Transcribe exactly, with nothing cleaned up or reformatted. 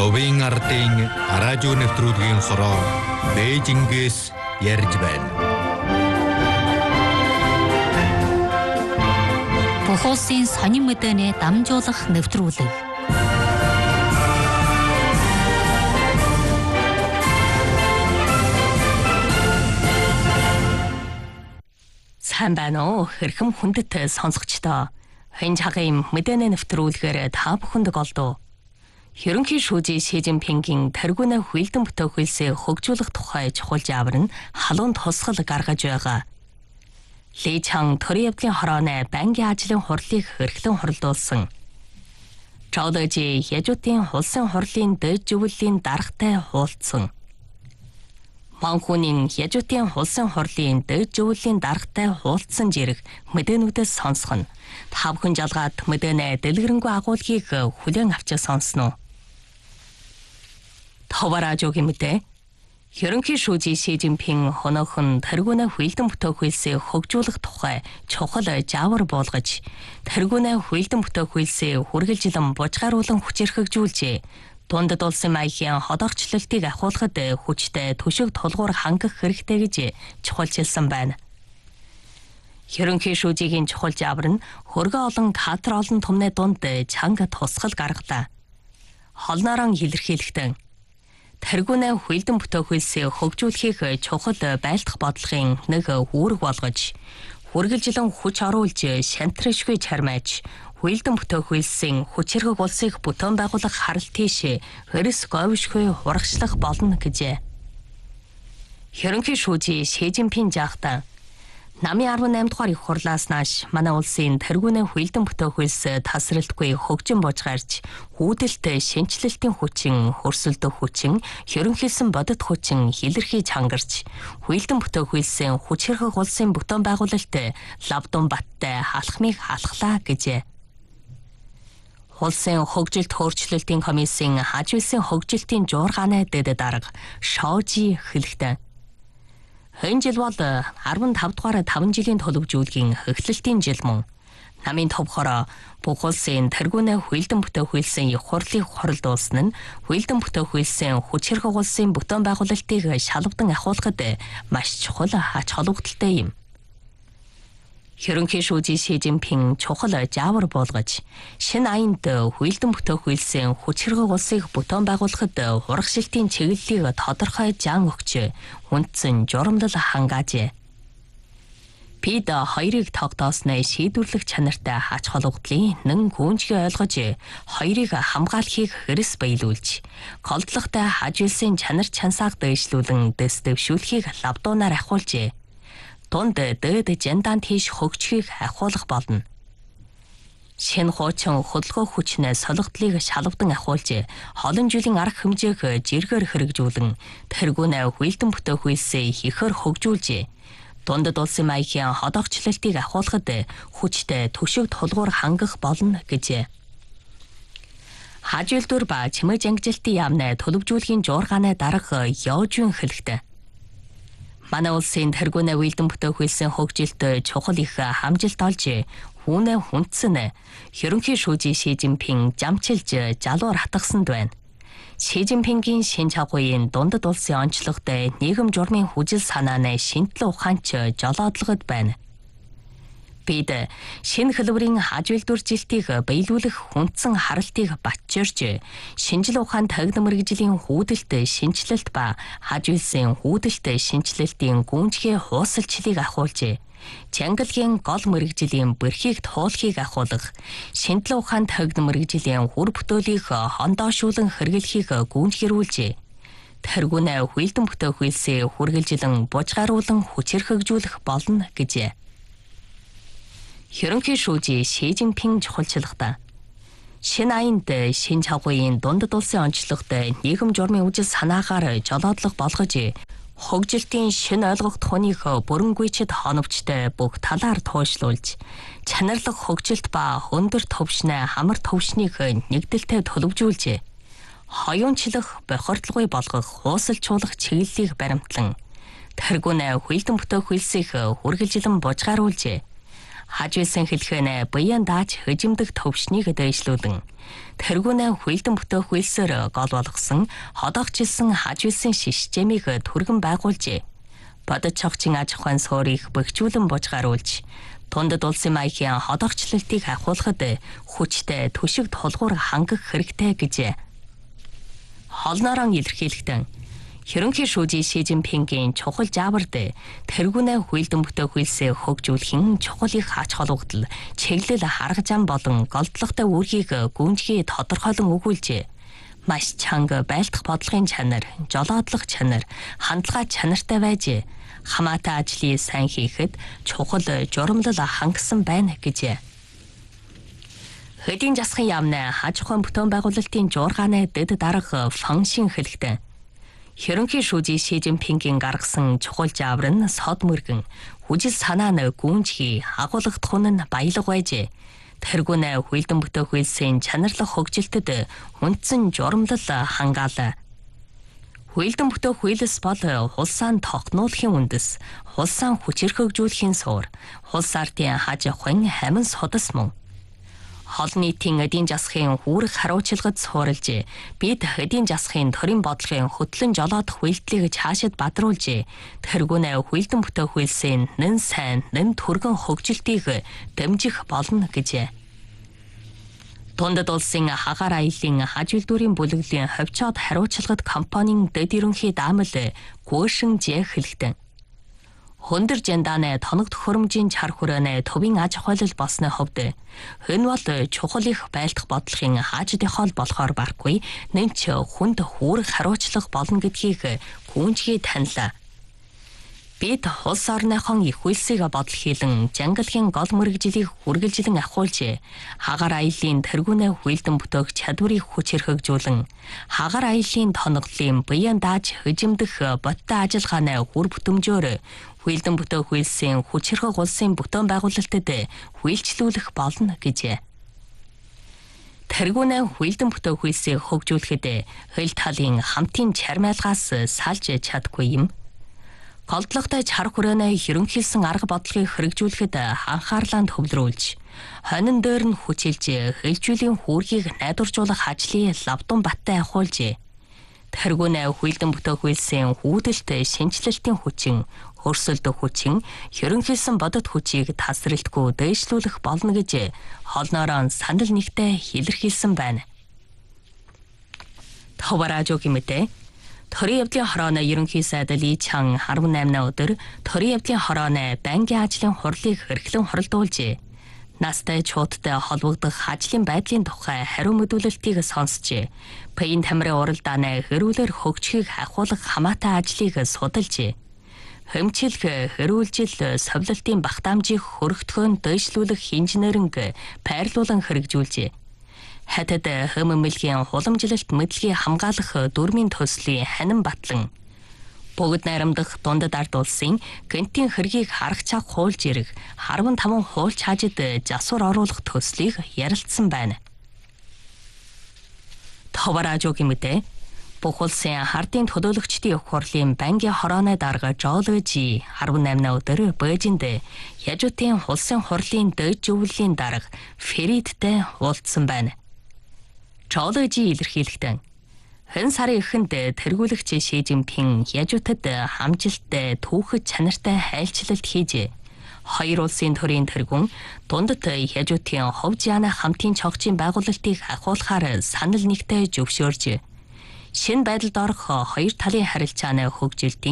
Товын ардын радио нэвтрүүлгийн хороо Бээжингээс ярьж байна. Бүх улсын сонин мэдээний дамжуулах нэвтрүүлэг. Сайн байна уу? Хэрхэм хүндэт сонсогчдоо. Хэн цагийн мэдээний нэвтрүүлгээр та бүхэнд голдуу. Ерөнхий шүүжийн Ши Жинпингийн тэргүүнээ хүлдэн бүтээгүүлсээ хөгжүүлэх тухай чухал жавар нь халуун тусгал гаргаж байгаа. Ли Чан төрийн явдлын хорооны банкны ажлын хурлыг эрхлэн хурлуулсан. Чао Дэжи яжуудын улсын хурлын дэд зөвлөлийн даргатай хуулцсан. Манхунын яжуудын улсын хурлын дэд зөвлөлийн даргатай хуулцсан зэрэг мэдээнүүдээс сонсох нь та бүхэн жалгаад мэдээнэ дэлгэрэнгүй агуулгыг хүлээн авч сонсноо. Товаражогийн мэдээ. Ерөнхий шүүжийн Ши Жинпин хоноохон тэргүүнээ хүлдэн бүтээгүүлсээ хөгжүүлэх тухай чухал жавар болгож тэргүүнээ хүлдэн бүтээгүүлсээ хүргэлжилэн бужгааруулан хүчирхэгжүүлжээ. Дундад улсын маягийн ходоогчлолтыг ахиулахад хүчтэй төшөг тулгуур хангах хэрэгтэй гэж чухалчилсан байна. Ерөнхий шүүжийн чухал жавар нь хөргөө олон кадр олон түмний дунд чанга тусгал гаргалаа. Холноорон илэрхийлэхдээ тэргүүнээ хүлдэн бүтээгүүлсээ хөгжүүлэхийг чухал байлдах бодлогын нэг үүрэг болгож хүргэлжилэн хүч оруулж шантрашгүй чармайч хүлдэн бүтээгүүлсэн хүчирхэг улсыг бүтээн байгуулах харал тийш хөрс говьшгүй хурагшлах болно гэжээ. Ерөнхий шүүжийн Ши Жинпин жаахта намын арван наймд дугаар их хурлаас нааш манай улсын тэргүүнээ хүлдэн бүтээгүүлс тасралтгүй хөгжин бужгаарч хүүдэлтэй шинчлэлтийн хүчин, хөрсөлдөх хүчин, ерөнхийлсөн бодит хүчин илэрхий чангарч хүлдэн бүтээгүүлсэн хүчирхэг улсын бүтээн байгуулалт лавдун баттай халахмыг халахлаа гэжээ. Улсын хөгжилт хөөрчлөлтийн комиссийн хаж улсын хөгжилтийн жуургааны дэд дарга Шоожи хэлэхдээ энэ жил бол арван тав дугаар таван жилийн төлөвжүүлгийн эхлэлтийн жил мөн. Намын төв хороо бүх улсын тэргүүнээ хүлдэн бүтээгүүлсэн их хурлыг хоролдуулсан нь хүлдэн бүтээгүүлсэн хүчирхэг улсын бүтээн байгуулалтыг шалгавдан ахиулахад маш чухал ач холбогдолтой юм. Ерөнхий шүүжийн Ши Жинпин чухал жавар болгож шинэ аянд хүлдэн бүтээгүүлсэн хүчирхэг улсыг бүтээн байгуулахад урагшилтын чиглэлийг тодорхой зан өгч үндсэн журамлал хангаажээ. Бид хоёрыг тогтоосноо шийдвэрлэх чанартай ач холбогдлын нэн гүнжгий ойлгож хоёрыг хамгаалахыг хэрэгс биелүүлж голдлоготой хаж улсын чанар чансааг дэвшлүүлэн дэс дэвшүүлэхийг лавдуунаар ахиулжээ. Дунд дэд жандаан тийш хөгжихийг ахиулах болно. Шинэ хуучин хөдөлгөөн хүчнээ солигдлыг шалгавдан ахиулж олон жилийн арга хэмжээг жиргээр хэрэгжүүлэн тэргүүнээ хүлдэн бүтээгүүлсээ ихээр хөгжүүлж дундад улсын маягийн ходоогчлолтыг ахиулахад хүчтэй төшөг тулгуур хангах болно гэжээ. Хаж улдуур ба чимээ ангижилтын яамны төлөвжүүлгийн жуургааны дарга Ёжин хэлэхдээ манай улсын тэргүүнээ хүлдэн бүтээгүүлсэн хөгжилт чухал их хамжилт олж хүүнээ хүндсэн ерөнхий шүүжийн Ши Жинпин жамчилж жалуур хатгасанд байна. Ши Жинпингийн шинж агууын дундад улсын онцлогтой нийгэм журмын хүжил санааны шинтлэн ухаанч жолоодлогод байна. Бид шинэ хэлбэрийн хаж үйлдвэржилтийг биелүүлэх хүндсэн харалтыг батжирч шинжил ухаан тагнам мэргэжлийн хүүдэлт шинжилэлт ба хаж үйлсэн хүүдэлт шинжилэлтийн гүнжгий хуусалчлыг ахиулж Чангалгийн гол мэргэжлийн бэрхийг туулахыг ахиулах шинжлэх ухаан тагнам мэргэжлийн хүр бүтээлийг хондоошуулан хэрэглэхийг гүнжгэрүүлж тэргүүнээ хүлдэн бүтээгүүлсээ хүргэлжилэн бужгааруулан хүчирхэгжүүлэх болно гэжээ. Ерөнхий шүүжийн Ши Жинпин чухалчилгахдаа шинэ аянд шинж агууын дундад улсын онцлогтой нийгэм журмын үжил санаагаар жолоодлого болгож хөгжилтийн шинэ ойлгох тухайг бүрэнгүйчэд хоновчтой бүх талаар туушлуулж чанарлах хөгжилт ба өндөр төвшний хамар төвшнийг нэгдэлтэй төлөвжүүлж хоёунчлах бохирдлогыг болгох хуусалчуулах чиглэлийг баримтлан тэргүүнээ хүлдэн бүтээгүүлсийг хүргэлжилэн бужгааруулж хажуусан хэлхэнэ буян дааж хөжимдөх төвшнийг дэвшлүүлэн тэргүүнээ хуйлдан бүтээх хөлсөөр гол болгосон ходоогчилсан хажуусан шишжэмийг түргэн байгуулжээ. Бодож цогцын аж ахуйн суурийг бөхжүүлэн бужгааруулж тундад улсын маягийн ходоогчлалтыг ахиулахад хүчтэй төшиг тулгуур хангах хэрэгтэй гэж холноорон илэрхийлэхдээ Ерөнхий шүүжийн Ши Жинпингийн чухал жаавард тэргүүнээ хуйлдан бүтээх хөлсөө хөгжүүлэхийн чухал их ач холбогдол чиглэл харга зам болон голдлоготой үүргийг гүнзгий тодорхойлон өгүүлжээ. Маш чанга байлдах бодлогын чанар, жолоодлох чанар, хандлага чанартай байж хамаатай ажлыг сайн хийхэд чухал журамлал хангасан байна гэж. Хэдийн засгийн яамны аж ахуйн бүтээн байгуулалтын жуургааны дэд дарга фаншин хэлэхдээ Ерөнхий шүүжийн Ши Жинпингийн гаргасан чухал жаавар нь сод мөргөн хүжил санаа нь гүнзгий агуулгах тун нь баялаг байж тэргүүнээ хуйлдан бүтээх хөлсийн чанарлах хөгжилтөд үндсэн журамлал хангаалаа. Хуйлдан бүтээх хөлс бол улсаан тогтнуулахын үндэс, улсаан хүчээр хөгжүүлэхийн суур, улс ардын аж ахуйн хамин судас мөн. Хол нийтийн эдийн засгийн хүүрэг хариуцлагад суурилж, бид эдийн засгийн төрийн бодлогын хөтлөн жолоодох үйлдэлийг цаашид бадруулж, тэргүүнээ хуйлдан бүтээх хөлсийн нэн сайн, нэн түргэн хөгжилтийг дэмжих болно гэж. Тундад улсын хагаар аяллаа хаж үйлдвэрийн бүлэглэлийн ховчоод хариуцлагад компанийн дэд ерөнхий даамал Гуошин Жэ хэлэхдээ Хөндөр жанданы тоног төхөөрөмжийн чар хүрээний төвийн аж ахуйлал болсны хувьд энэ бол чухал их байлдах бодлогын хааж дихол болохоор барахгүй нэнч хүнд хүүрэг хариуцлага болно гэдгийг гүнзгий танилаа. Бид улс орныхон их хөлсийг бодол хийлэн жангалгийн гол мөрөгжилийг үргэлжлэн ахиулж хагаар аяллаа тэргүүнээ хуйлдан бүтээх чадварыг хүчээр хөгжүүлэн хагаар аяллаа тоноглолын буян дааж хөжимдөх боттой ажиллагааны хүр бүтэмжөөр хуйлдан бүтээх хөлсийн хүчирхэг улсын бүтээн байгуулалтад хүйлчлүүлэх болно гэж. Тэргүүнээ хуйлдан бүтээх хөлсийг хөгжүүлэхэд хөл талын хамтын чармайлгаас салж чадахгүй юм. Голдлоготой чар хүрээний ерөнхийлсөн арга бодлогыг хэрэгжүүлэхэд анхаарлаа төвлөрүүлж, хонин дээр нь хүчилж, хэлжүүлийн хүүргийг найдваржуулах ажлыг лавдун баттай ахиулж, тэргүүнээ хуйлдан бүтээх хөлсийн хүүдэлт шинжилэлтийн хүчин, өрсөлдөх хүчин, ерөнхийлсөн бодит хүчийг тасралтгүй дээшлүүлэх болно гэж холноорон санал нэгтээ илэрхийлсэн байна. Товаражуугийн мэдээ Төрийн явдлын хорооны ерөнхий сайд Ли Чан арван наймны өдөр төрийн явдлын хорооны банкийн ажлын хурлыг эрхлэн хуралдуулжээ. Настай чуудтай холбогдох ажлын байдлын тухай хариу мэдүүлэлтийг сонсчээ. Пэйн тамирын уралдааны хэрүүлэр хөгжихийг ахиулах хамаатай ажлыг судалжээ. Хэмчилг, хэрүүлжил, совлолтын багтаамжийг хөргөтгөн дэвшлүүлэх инженеринг пайрлуулан хэрэгжүүлжээ. Хатад хөмөмөлгийн хуламжлалт мэдлэгийг хамгаалах дөрмийн төслийн ханин батлан бүгд найрамдах дундад ард улсын гэнтийн хэргийг харагчаах хуулж ирэх арван таван хууль хаажид засвар оруулах төслийг ярилцсан байна. Товаражуугийн мэдээ бүх улсын хардын төлөөлөгчдийн их хурлын банкийн хорооны дарга Жолжи арван наймны өдөр Бээжинд яжуутын улсын хурлын дэд зөвлөлийн дарга Феридтэй уулзсан байна. Жолжи илэрхийлэхдээ хэн сарын эхэнд тэргүүлэгч Ши Жинпин яжуутад хамжилттай түүхэд чанартай хайлчлалт хийж хоёр улсын төрийн тэргүүн дундад яжуутын ховж яана хамтын цогцын байгуулалтыг ахиулахаар санал нэгтээ зөвшөөрж шинэ байдалд орох хоёр талын харилцааны хөгжилтийн